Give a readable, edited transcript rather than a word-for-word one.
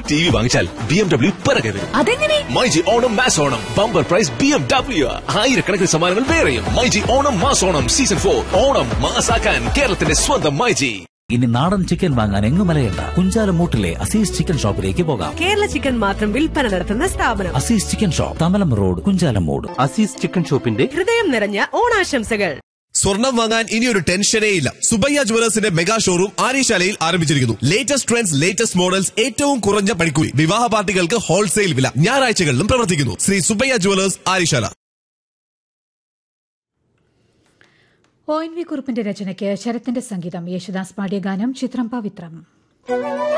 TV വാങ്ങിച്ചാൽ BMW പിറകെ വരും. അതെങ്ങനെ? MyG Onam mass Onam bumper prize BMW. ആയിരക്കണക്കിന് സമ്മാനങ്ങൾ വേറെയും. MyG Onam mass Onam season 4. ഓണം മാസാക്കാൻ കേരളത്തിന്റെ സ്വന്തം മൈജി. ഇനി നാടൻ ചിക്കൻ വാങ്ങാൻ എങ്ങും മലയണ്ട. കുഞ്ചാലമൂട്ടിലെ അസീസ് ചിക്കൻ ഷോപ്പിലേക്ക് പോകാം. കേരള ചിക്കൻ മാത്രം വിൽപ്പന നടത്തുന്ന സ്ഥാപനം Azeez chicken shop, Thamalam road, Kunchalamoodu. Azeez chicken ഷോപ്പിന്റെ ഹൃദയം നിറഞ്ഞ ഓണാശംസകൾ. സ്വർണം വാങ്ങാൻ ഇനിയൊരു ടെൻഷനേ ഇല്ല. സുബയ്യ ജുവലേഴ്സിന്റെ മെഗാ ഷോറൂം ആര്യശാലയിൽ ആരംഭിച്ചിരിക്കുന്നു. ലേറ്റസ്റ്റ് ട്രെൻഡ്സ്, ലേറ്റസ്റ്റ് മോഡൽസ്, ഏറ്റവും കുറഞ്ഞ പണിക്കൂലി, വിവാഹ പാർട്ടികൾക്ക് ഹോൾസെയിൽ വില. ഞായറാഴ്ചകളിലും പ്രവർത്തിക്കുന്നു. ശ്രീ സുബയ്യ ജുവലേഴ്സ്, ആര്യശാല. ONV കുറുപ്പിന്റെ രചനയ്ക്ക് ശരത്തിന്റെ സംഗീതം. യേശുദാസ് പാടിയ ഗാനം ചിത്രം പവിത്രം.